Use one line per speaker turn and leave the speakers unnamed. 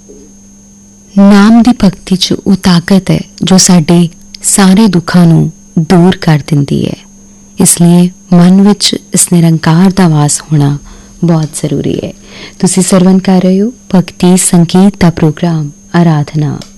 ਨਾਮ ਦੀ ਭਗਤੀ 'ਚ ਉਹ ਤਾਕਤ ਹੈ ਜੋ ਸਾਡੇ ਸਾਰੇ ਦੁੱਖਾਂ ਨੂੰ ਦੂਰ ਕਰ ਦਿੰਦੀ ਹੈ। ਇਸ ਲਈ ਮਨ ਵਿੱਚ ਇਸ ਨਿਰੰਕਾਰ ਦਾ ਵਾਸ ਹੋਣਾ ਬਹੁਤ ਜ਼ਰੂਰੀ ਹੈ। ਤੁਸੀਂ ਸਰਵਣ ਕਰ ਰਹੇ ਹੋ ਭਗਤੀ ਸੰਗੀਤ ਦਾ ਪ੍ਰੋਗਰਾਮ ਆਰਾਧਨਾ।